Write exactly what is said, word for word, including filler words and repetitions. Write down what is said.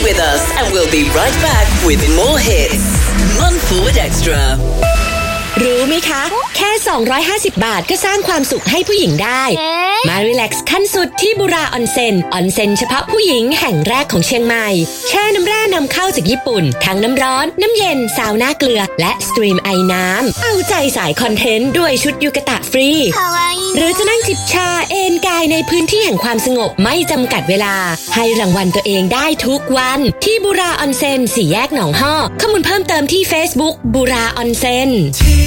with us and we'll be right back with more hits. Month Forward Extra รู้ไหมคะแค่สองร้อยห้าสิบบาทก็สร้างความสุขให้ผู้หญิงได้มารีแลกซ์ขั้นสุดที่บุราออนเซ็นออนเซ็นเฉพาะผู้หญิงแห่งแรกของเชียงใหม่แช่น้ำแร่นำเข้าจากญี่ปุ่นทั้งน้ำร้อนน้ำเย็นซาวน่าเกลือและสตรีมไอน้ำเอาใจสายคอนเทนต์ด้วยชุดยูกะตะฟรีหรือจะนั่งจิบชาเอนกายในพื้นที่แห่งความสงบไม่จำกัดเวลาให้รางวัลตัวเองได้ทุกวันที่บุราออนเซ็นสี่แยกหนองฮ้อข้อมูลเพิ่มเติมที่ Facebook บุราออนเซ็น